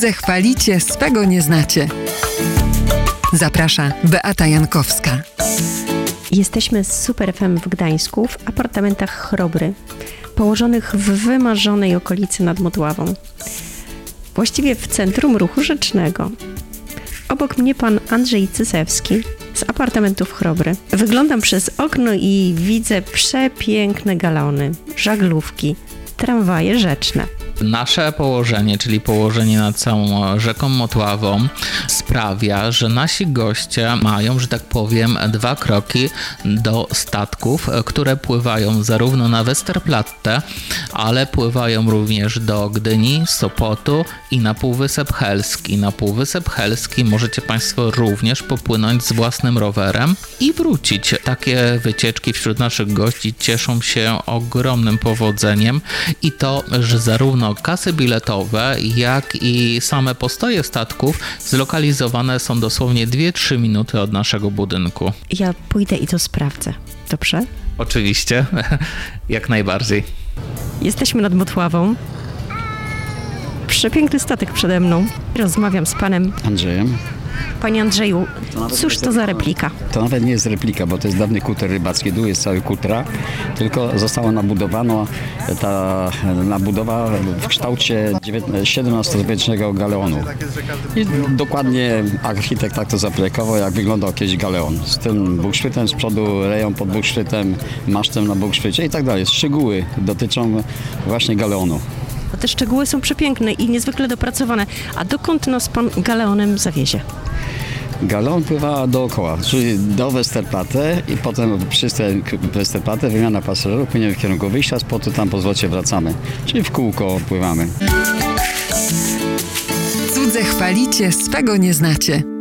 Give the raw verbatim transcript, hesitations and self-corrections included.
Cudze chwalicie, swego nie znacie. Zaprasza Beata Jankowska. Jesteśmy z Super F M w Gdańsku, w apartamentach Chrobry, położonych w wymarzonej okolicy nad Motławą. Właściwie w centrum ruchu rzecznego. Obok mnie pan Andrzej Cysewski z apartamentów Chrobry. Wyglądam przez okno i widzę przepiękne galony, żaglówki, tramwaje rzeczne. Nasze położenie, czyli położenie nad całą rzeką Motławą, sprawia, że nasi goście mają, że tak powiem, dwa kroki do statków, które pływają zarówno na Westerplatte, ale pływają również do Gdyni, Sopotu i na Półwysep Helski. Na Półwysep Helski możecie Państwo również popłynąć z własnym rowerem i wrócić. Takie wycieczki wśród naszych gości cieszą się ogromnym powodzeniem i to, że zarówno kasy biletowe, jak i same postoje statków zlokalizowane są dosłownie dwie trzy minuty od naszego budynku. Ja pójdę i to sprawdzę. Dobrze? Oczywiście, jak najbardziej. Jesteśmy nad Motławą. Przepiękny statek przede mną. Rozmawiam z panem Andrzejem. Panie Andrzeju, cóż to za replika? To nawet nie jest replika, bo to jest dawny kuter rybacki. Dół jest cały kutra, tylko została nabudowana ta nabudowa w kształcie siedemnastowiecznego galeonu. I dokładnie architekt tak to zaprojektował, jak wyglądał kiedyś galeon. Z tym buksztytem z przodu, rejon pod buksztytem, masztem na buksztycie i tak dalej. Szczegóły dotyczą właśnie galeonu. Te szczegóły są przepiękne i niezwykle dopracowane. A dokąd nas pan galeonem zawiezie? Galeon pływa dookoła, czyli do Westerplatte i potem przy Westerplatte wymiana pasażerów, płyniemy w kierunku wyjścia, z portu tam po zwrocie wracamy, czyli w kółko pływamy. Cudze chwalicie, swego nie znacie.